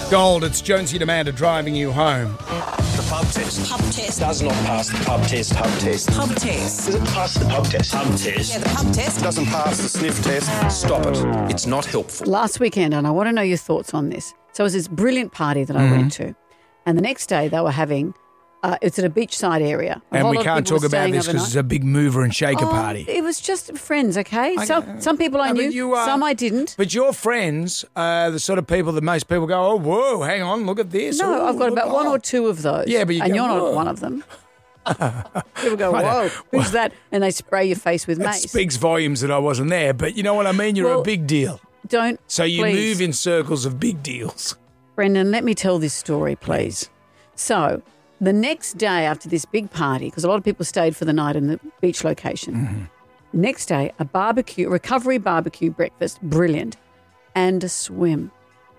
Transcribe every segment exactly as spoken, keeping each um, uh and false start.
Gold, it's Jonesy and Amanda driving you home. The pub test. Pub test. Does not pass the pub test. Pub test. Pub test. Does it pass the pub test? Pub test. Yeah, the pub test. Doesn't pass the sniff test. Stop it. It's not helpful. Last weekend, and I want to know your thoughts on this. So it was this brilliant party that I Mm-hmm. went to. And the next day they were having, uh, it's at a beachside area. A And whole we lot of can't people talk were about staying this because overnight. it's a big mover and shaker Oh, party. It was just friends, okay? I- Some, some people I No, but knew, you, uh, some I didn't. But your friends are the sort of people that most people go, oh, whoa, hang on, look at this. No, Ooh, I've got look- about one oh." or two of those. Yeah, but you And go, you're not "Whoa." one of them. People go, I whoa, know. who's that? And they spray your face with It mace. speaks volumes that I wasn't there, but you know what I mean? You're Well, a big deal. Don't, So you please. move in circles of big deals. Brendan, let me tell this story, please. So, the next day after this big party, because a lot of people stayed for the night in the beach location, Mm-hmm. next day, a barbecue, recovery barbecue breakfast, brilliant, and a swim.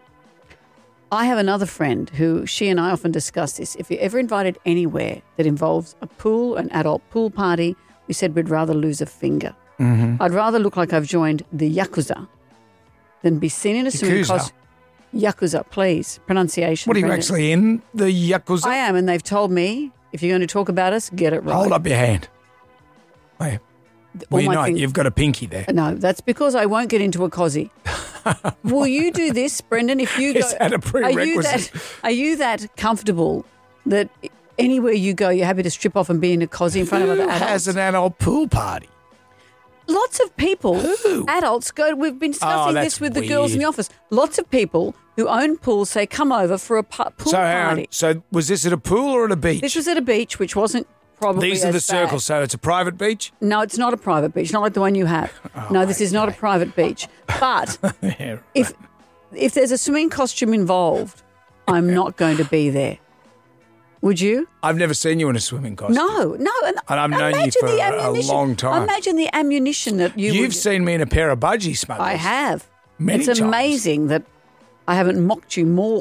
I have another friend who, she and I often discuss this. If you're ever invited anywhere that involves a pool, an adult pool party, we said we'd rather lose a finger. Mm-hmm. I'd rather look like I've joined the Yakuza than be seen in a swimming Yakuza? costume. Yakuza, please. Pronunciation. What are you Brendan. actually in? The Yakuza? I am, and they've told me if you're going to talk about us, get it right. Hold up your hand. Wait. All Well, you're my not. thing- You've got a pinky there. No, that's because I won't get into a cosy. Will you do this, Brendan? If you go, Is that a are you prerequisite? that are you that comfortable that anywhere you go, you're happy to strip off and be in a cosy in front of Who other has adults? an adult pool party? Lots of people, Who? adults, go. We've been discussing Oh, this that's with the girls in weird. the office. Lots of people who own pools say, "Come over for a pu- pool So, hang on. party." So was this at a pool or at a beach? This was at a beach, which wasn't probably. These are as the bad. circles. So it's a private beach? No, it's not a private beach, not like the one you have. no, this is not a private beach. But Yeah, right. if if there's a swimming costume involved, I'm not going to be there. Would you? I've never seen you in a swimming costume. No, no. And, And I've known you imagine for the a ammunition. long time. Imagine the ammunition that you You've would, seen me in a pair of budgie smugglers. I have. Many it's times. amazing that I haven't mocked you more.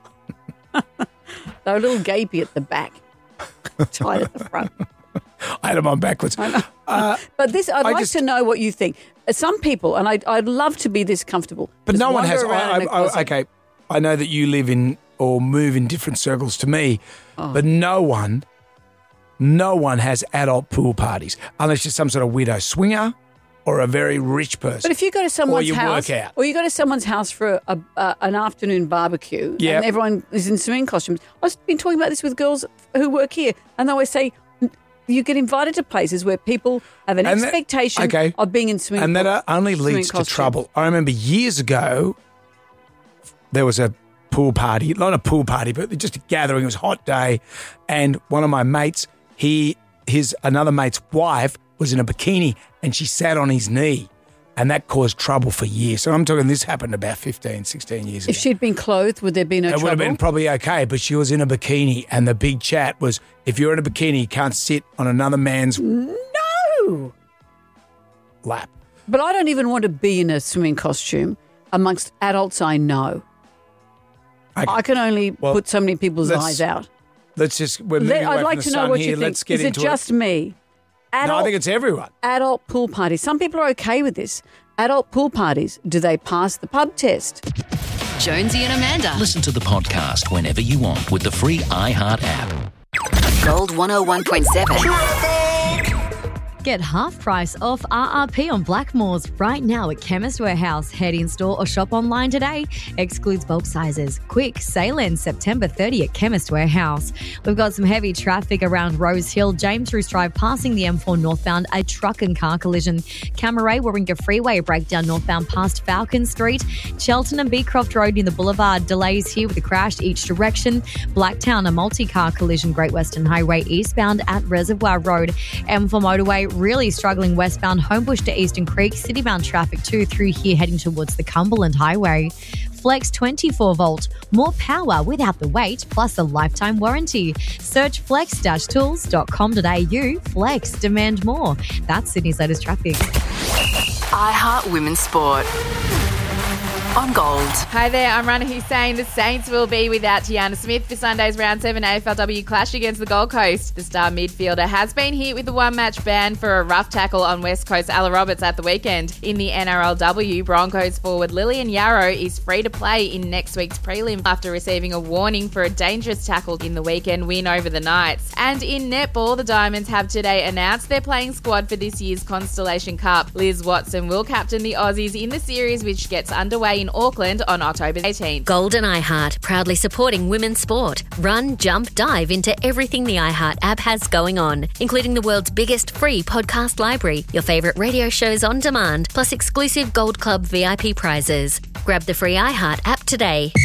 They're a little gapey at the back, tight at the front. I had them on backwards. Uh, But this, I'd I like just- to know what you think. Some people, and I'd, I'd love to be this comfortable. but just no one wander has. around I, in a I, closet. I, okay, I know that you live in or move in different circles to me, Oh. but no one, no one has adult pool parties unless you're some sort of widow swinger or a very rich person. But if you go to someone's you house, work out. or you go to someone's house for a, a, an afternoon barbecue, Yep. and everyone is in swimming costumes. I've been talking about this with girls who work here, and they always say you get invited to places where people have an And that- expectation okay. of being in swimming, and that co- uh, only swimming leads to costume. trouble. I remember years ago, there was a pool party, not a pool party, but just a gathering. It was a hot day, and one of my mates, he, his another mate's wife was in a bikini, and she sat on his knee, and that caused trouble for years. So I'm talking this happened about fifteen, sixteen years If ago. she'd been clothed, would there be no It trouble? would have been probably okay, but she was in a bikini, and the big chat was, if you're in a bikini, you can't sit on another man's no. lap. But I don't even want to be in a swimming costume amongst adults I know. Okay. I can only Well, put so many people's let's- eyes out. Let's just, we're moving Let, away I'd from like the to know sun what here. you think. Let's get Is it into just me? Adult, No, I think it's everyone. adult pool parties. Some people are okay with this. Adult pool parties, do they pass the pub test? Jonesy and Amanda. Listen to the podcast whenever you want with the free iHeart app. Gold one oh one point seven. Get half price off R R P on Blackmores right now at Chemist Warehouse. Head in store or shop online today. Excludes bulk sizes. Quick, sale ends September thirtieth at Chemist Warehouse. We've got some heavy traffic around Rose Hill, James Roos Drive, passing the M four northbound, a truck and car collision. Camaray, Warringah Freeway breakdown northbound past Falcon Street. Shelton and Beecroft Road near the Boulevard. Delays here with a crash each direction. Blacktown, a multi-car collision. Great Western Highway eastbound at Reservoir Road. M four motorway really struggling westbound Homebush to Eastern Creek. Citybound traffic too through here heading towards the Cumberland Highway. Flex twenty-four volt, more power without the weight, plus a lifetime warranty. Search flex dash tools dot com dot a u. Flex, demand more. That's Sydney's latest traffic. iHeart Women's Sport. on Gold. Hi there, I'm Rana Hussain. The Saints will be without Tiana Smith for Sunday's Round seven A F L W clash against the Gold Coast. The star midfielder has been hit with a one-match ban for a rough tackle on West Coast Alla Roberts at the weekend. In the N R L W, Broncos forward Lillian Yarrow is free to play in next week's prelim after receiving a warning for a dangerous tackle in the weekend win over the Knights. And in netball, the Diamonds have today announced their playing squad for this year's Constellation Cup. Liz Watson will captain the Aussies in the series, which gets underway in Auckland on October eighteenth. Gold and iHeart, proudly supporting women's sport. Run, jump, dive into everything the iHeart app has going on, including the world's biggest free podcast library, your favourite radio shows on demand, plus exclusive Gold Club V I P prizes. Grab the free iHeart app today.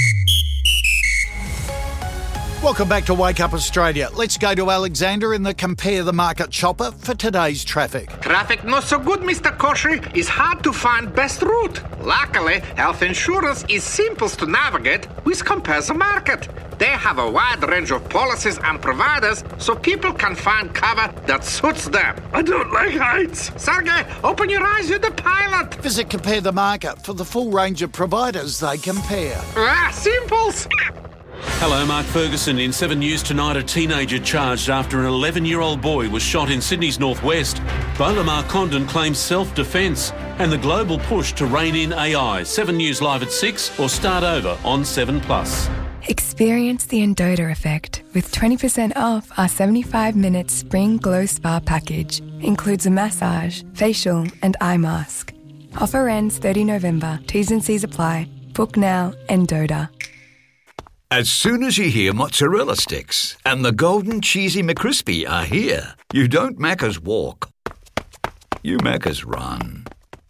Welcome back to Wake Up Australia. Let's go to Alexander in the Compare the Market chopper for today's traffic. Traffic not so good, Mister Koshy. It's hard to find best route. Luckily, health insurance is simple to navigate with Compare the Market. They have a wide range of policies and providers so people can find cover that suits them. I don't like heights. Sergey, open your eyes, you're the pilot. Visit Compare the Market for the full range of providers they compare. Ah, simples. Hello, Mark Ferguson. In Seven News tonight, a teenager charged after an eleven-year-old boy was shot in Sydney's northwest. Bolamar Condon claims self-defence and the global push to rein in A I. Seven News live at six or start over on seven plus. Experience the Endota effect with twenty percent off our seventy-five minute Spring Glow Spa package. Includes a massage, facial and eye mask. Offer ends thirtieth of November. T's and C's apply. Book now, Endota. As soon as you hear mozzarella sticks and the golden cheesy McCrispy are here, you don't Macca's walk, you Macca's run.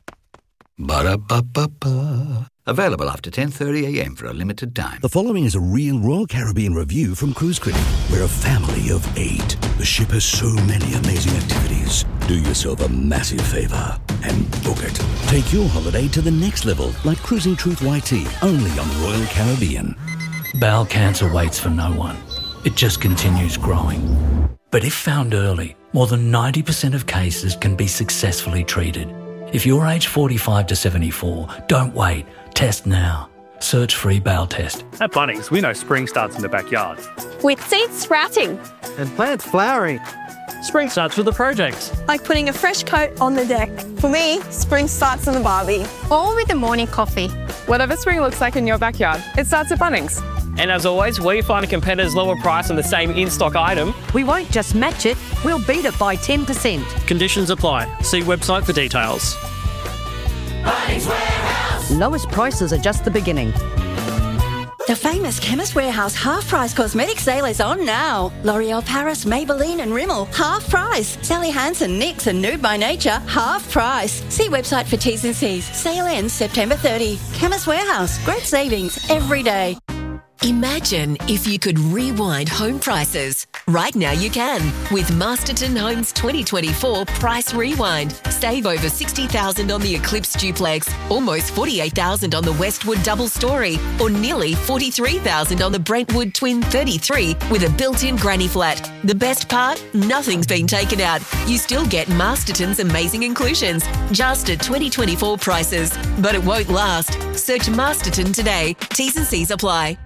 Ba-da-ba-ba-ba. Available after ten thirty a m for a limited time. The following is a real Royal Caribbean review from Cruise Critic. We're a family of eight. The ship has so many amazing activities. Do yourself a massive favour and book it. Take your holiday to the next level, like Cruising Truth Y T, only on Royal Caribbean. Bowel cancer waits for no one. It just continues growing. But if found early, more than ninety percent of cases can be successfully treated. If you're aged forty-five to seventy-four, don't wait. Test now. Search free bowel test. At Bunnings, we know spring starts in the backyard. With seeds sprouting. And plants flowering. Spring starts with a project. Like putting a fresh coat on the deck. For me, spring starts in the barbie. Or with a morning coffee. Whatever spring looks like in your backyard, it starts at Bunnings. And as always, we find a competitor's lower price on the same in-stock item. We won't just match it, we'll beat it by ten percent. Conditions apply. See website for details. Bunnings Warehouse. Lowest prices are just the beginning. The famous Chemist Warehouse half-price cosmetic sale is on now. L'Oreal Paris, Maybelline and Rimmel, half price. Sally Hansen, NYX and Nude by Nature, half price. See website for T's and C's. Sale ends September thirtieth. Chemist Warehouse, great savings every day. Imagine if you could rewind home prices. Right now you can with Masterton Homes twenty twenty-four Price Rewind. Save over sixty thousand dollars on the Eclipse Duplex, almost forty-eight thousand dollars on the Westwood Double Story, or nearly forty-three thousand dollars on the Brentwood Twin thirty-three with a built-in granny flat. The best part? Nothing's been taken out. You still get Masterton's amazing inclusions, just at twenty twenty-four prices. But it won't last. Search Masterton today. T's and C's apply.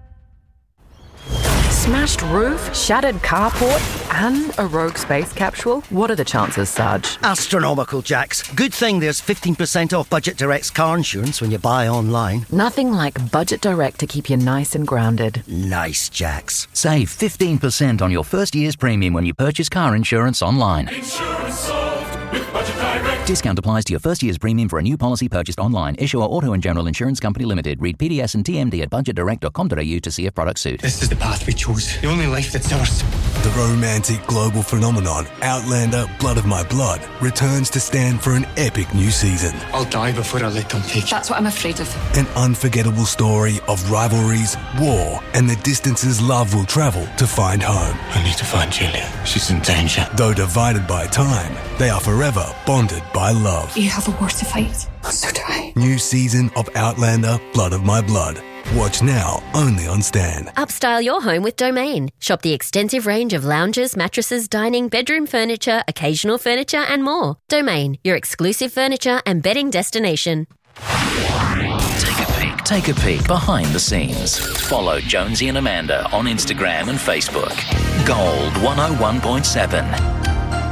Smashed roof, shattered carport, and a rogue space capsule? What are the chances, Sarge? Astronomical, Jax. Good thing there's fifteen percent off Budget Direct's car insurance when you buy online. Nothing like Budget Direct to keep you nice and grounded. Nice, Jax. Save fifteen percent on your first year's premium when you purchase car insurance online. Insurance solved with Budget Direct. Discount applies to your first year's premium for a new policy purchased online. Issuer Auto and General Insurance Company Limited. Read P D S and T M D at budget direct dot com dot a u to see if products suit. This is the path we chose. The only life that's ours. The romantic global phenomenon Outlander Blood of My Blood returns to stand for an epic new season. I'll die before I let them take you. That's what I'm afraid of. An unforgettable story of rivalries, war, and the distances love will travel to find home. I need to find Julia. She's in danger. Though divided by time, they are forever bonded by love. You have a war to fight. So do I. New season of Outlander Blood of My Blood. Watch now, only on Stan. Upstyle your home with Domain. Shop the extensive range of lounges, mattresses, dining, bedroom furniture, occasional furniture and more. Domain, your exclusive furniture and bedding destination. Take a peek take a peek behind the scenes. Follow Jonesy and Amanda on Instagram and Facebook. Gold one oh one point seven.